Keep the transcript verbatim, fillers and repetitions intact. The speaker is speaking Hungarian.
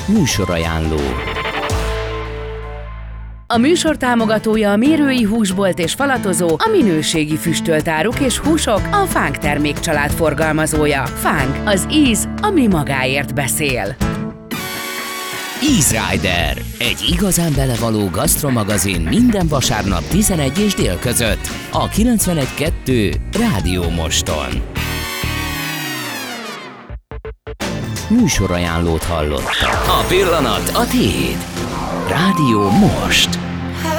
Műsorajánló. A műsor támogatója a Mérői Húsbolt és Falatozó, a minőségi füstölt áruk és húsok, a Fánk termékcsalád forgalmazója. Fánk, az íz, ami magáért beszél. Easy Rider, egy igazán belevaló gasztromagazin minden vasárnap tizenegy és dél között a kilencvenegy kettő Rádió Moston. Műsorajánlót hallottak. A pillanat a tiéd. Rádió Most.